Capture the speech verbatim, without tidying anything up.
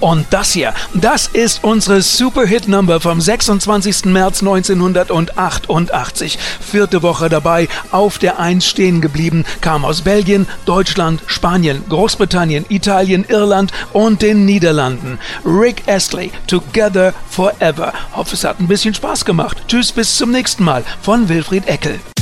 Und das hier, das ist unsere Super-Hit-Number vom sechsundzwanzigsten März neunzehnhundertachtundachtzig. Vierte Woche dabei, auf der Eins stehen geblieben, kam aus Belgien, Deutschland, Spanien, Großbritannien, Italien, Irland und den Niederlanden. Rick Astley, Together Forever. Hoffe, es hat ein bisschen Spaß gemacht. Tschüss, bis zum nächsten Mal von Wilfried Eckel.